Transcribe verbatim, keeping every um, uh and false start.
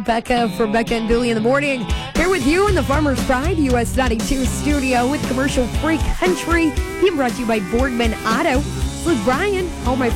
Becca from Becca and Billy in the Morning. Here with you in the Farmer's Pride U S ninety-two studio with Commercial Free Country. Being brought to you by Boardman Auto. With Brian, all my